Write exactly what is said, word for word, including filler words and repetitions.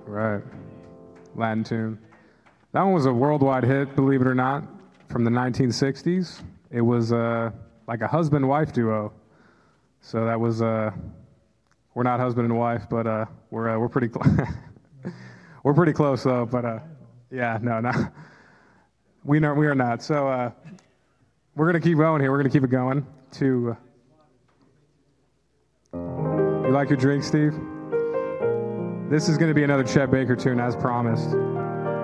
Right. Latin tune. That one was a worldwide hit, believe it or not, from the nineteen sixties. It was uh, like a husband-wife duo. So that was, uh, we're not husband and wife, but uh, we're uh, we're pretty close. We're pretty close though. But uh, yeah, no, no, we know we are not. So uh, we're gonna keep going here. We're gonna keep it going. To uh, you like your drink, Steve? This is gonna be another Chet Baker tune, as promised.